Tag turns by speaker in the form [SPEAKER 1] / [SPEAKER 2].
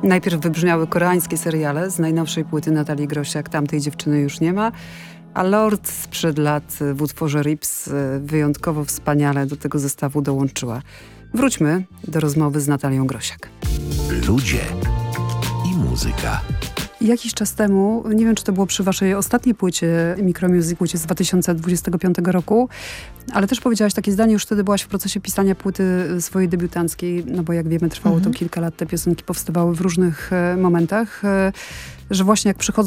[SPEAKER 1] Najpierw wybrzmiały koreańskie seriale z najnowszej płyty Natalii Grosiak, Tamtej dziewczyny już nie ma, a Lord sprzed lat w utworze Rips wyjątkowo wspaniale do tego zestawu dołączyła. Wróćmy do rozmowy z Natalią Grosiak.
[SPEAKER 2] Ludzie i muzyka.
[SPEAKER 1] Jakiś czas temu, nie wiem czy to było przy waszej ostatniej płycie Micromusic, płycie z 2025 roku, ale też powiedziałaś takie zdanie, już wtedy byłaś w procesie pisania płyty swojej debiutanckiej, no bo jak wiemy trwało to kilka lat, te piosenki powstawały w różnych momentach, że właśnie jak przychodzą